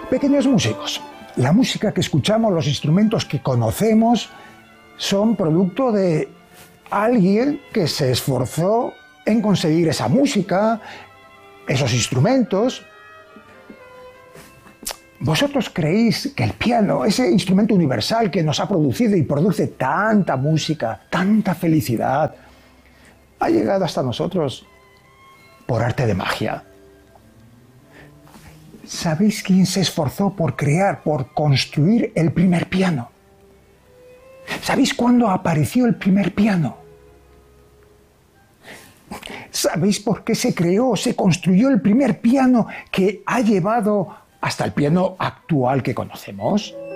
Pequeños músicos. La música que escuchamos, los instrumentos que conocemos, son producto de alguien que se esforzó en conseguir esa música, esos instrumentos. ¿Vosotros creéis que el piano, ese instrumento universal que nos ha producido y produce tanta música, tanta felicidad, ha llegado hasta nosotros por arte de magia? ¿Sabéis quién se esforzó por crear, por construir el primer piano? ¿Sabéis cuándo apareció el primer piano? ¿Sabéis por qué se creó, se construyó el primer piano que ha llevado hasta el piano actual que conocemos?